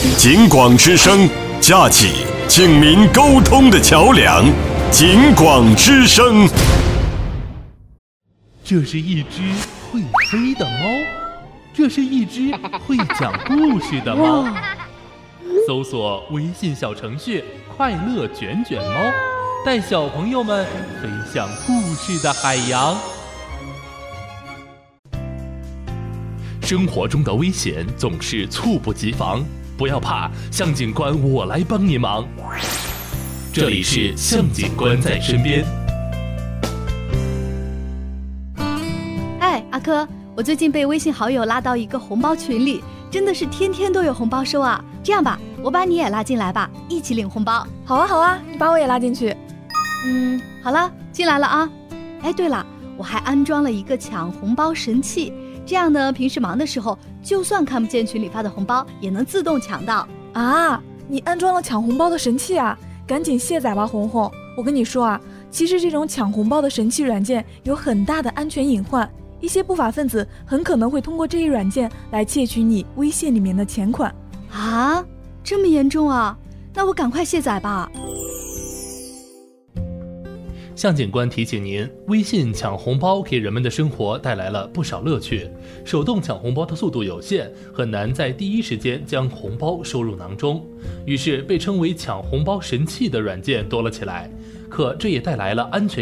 警广之声，架起警民沟通的桥梁。警广之声。 这是一只会飞的猫，这是一只会讲故事的猫。搜索微信小程序快乐卷卷猫，带小朋友们飞向故事的海洋。生活中的危险总是猝不及防，不要怕，向警官我来帮你忙。这里是向警官在身边。 哎，阿珂，我最近被微信好友拉到一个红包群里，真的是天天都有红包收啊。这样吧，我把你也拉进来吧，一起领红包。 好啊好啊，你把我也拉进去。 好了，进来了啊。哎，对了，我还安装了一个抢红包神器，这样呢，平时忙的时候，就算看不见群里发的红包，也能自动抢到。 啊，你安装了抢红包的神器啊？赶紧卸载吧，红红。我跟你说啊，其实这种抢红包的神器软件有很大的安全隐患，一些不法分子很可能会通过这一软件来窃取你微信里面的钱款。 啊，这么严重啊？那我赶快卸载吧。 向警官提醒您，微信抢红包给人们的生活带来了不少乐趣。手动抢红包的速度有限，很难在第一时间将红包收入囊中，于是被称为抢红包神器的软件多了起来。可这也带来了安全